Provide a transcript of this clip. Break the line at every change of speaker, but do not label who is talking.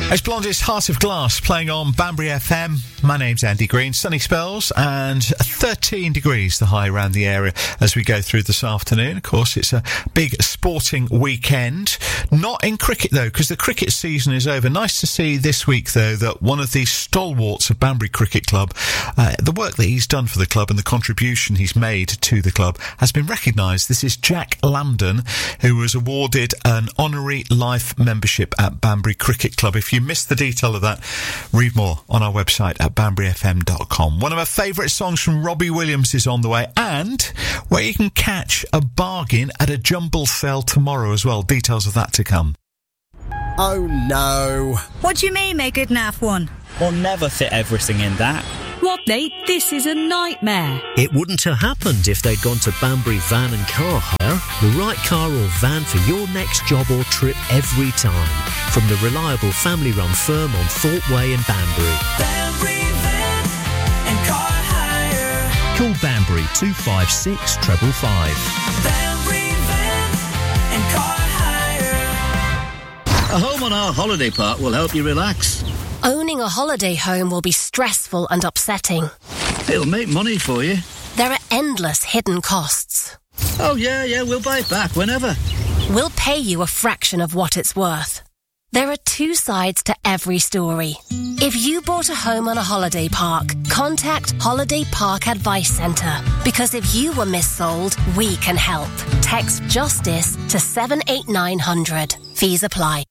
It's Blondie's Heart of Glass playing on Banbury FM. My name's Andy Green. Sunny spells and 13 degrees the high around the area as we go through this afternoon. Of course, it's a big sporting weekend. Not in cricket, though, because the cricket season is over. Nice to see this week, though, that one of the stalwarts of Banbury Cricket Club, the work that he's done for the club and the contribution he's made to the club has been recognised. This is Jack Lambden, who was awarded an honorary life membership at Banbury Cricket Club. If you missed the detail of that, read more on our website at banburyfm.com. One of my favourite songs from Robbie Williams is on the way, and where you can catch a bargain at a jumble sale tomorrow as well. Details of that to come.
Oh no.
What do you mean, make good naff one?
We'll never fit everything in that.
What, Nate? This is a nightmare.
It wouldn't have happened if they'd gone to Banbury Van and Car Hire. The right car or van for your next job or trip every time. From the reliable family-run firm on Thorpe Way in Banbury.
Banbury Van and Car Hire.
Call Banbury 256 555.
Banbury Van and Car Hire.
A home on our holiday park will help you relax.
Owning a holiday home will be stressful and upsetting.
It'll make money for you.
There are endless hidden costs.
Oh, yeah, we'll buy it back whenever.
We'll pay you a fraction of what it's worth. There are two sides to every story. If you bought a home on a holiday park, contact Holiday Park Advice Centre. Because if you were missold, we can help. Text JUSTICE to 78900. Fees apply.